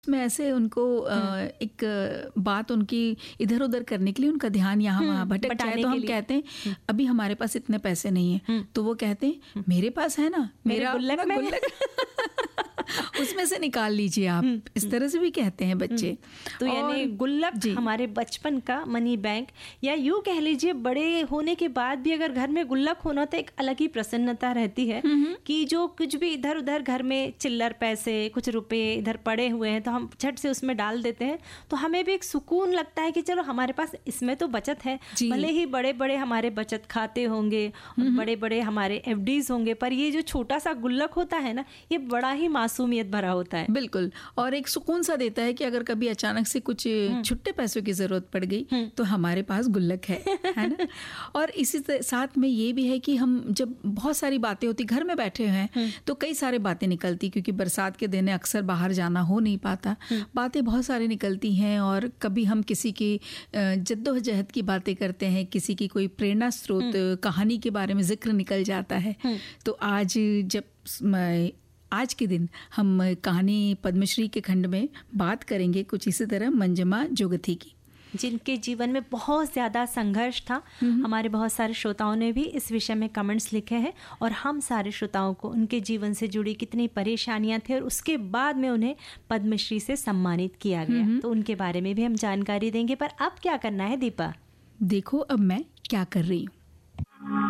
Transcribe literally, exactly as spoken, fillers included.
में ऐसे उनको अ, एक बात उनकी इधर उधर करने के लिए उनका ध्यान यहाँ वहाँ भटक जाए तो हम कहते हैं अभी हमारे पास इतने पैसे नहीं है, तो वो कहते हैं मेरे पास है ना, मेरा गुल्लक में उसमें से निकाल लीजिए आप। इस तरह से भी कहते हैं बच्चे। तो यानी गुल्लक हमारे बचपन का मनी बैंक, या यूँ कह लीजिए बड़े होने के बाद भी अगर घर में गुल्लक होना तो एक अलग ही प्रसन्नता रहती है कि जो कुछ भी इधर उधर घर में चिल्लर पैसे कुछ रुपए इधर पड़े हुए हैं तो हम झट से उसमें डाल देते हैं, तो हमें भी एक सुकून लगता है कि चलो हमारे पास इसमें तो बचत है। भले ही बड़े बड़े हमारे बचत खाते होंगे, बड़े बड़े हमारे एफडीज होंगे, पर ये जो छोटा सा गुल्लक होता है ना, ये बड़ा ही मासूमियत भरा होता है। बिल्कुल, और एक सुकून सा देता है कि अगर कभी अचानक से कुछ छुट्टे पैसों की जरूरत पड़ गई तो हमारे पास गुल्लक है, है ना। और इसी साथ में ये भी है कि हम जब बहुत सारी बातें होती घर में बैठे हैं तो कई सारे बातें निकलती, क्योंकि बरसात के दिन अक्सर बाहर जाना हो नहीं पाता, बातें बहुत सारी निकलती हैं। और कभी हम किसी की जद्दोजहद की बातें करते हैं, किसी की कोई प्रेरणा स्रोत कहानी के बारे में जिक्र निकल जाता है। तो आज जब आज के दिन हम कहानी पद्मश्री के खंड में बात करेंगे कुछ इसी तरह मंजमा जोगथी की, जिनके जीवन में बहुत ज़्यादा संघर्ष था। हमारे बहुत सारे श्रोताओं ने भी इस विषय में कमेंट्स लिखे हैं और हम सारे श्रोताओं को उनके जीवन से जुड़ी कितनी परेशानियां थी और उसके बाद में उन्हें पद्मश्री से सम्मानित किया गया, तो उनके बारे में भी हम जानकारी देंगे। पर अब क्या करना है दीपा? देखो अब मैं क्या कर रही हूँ।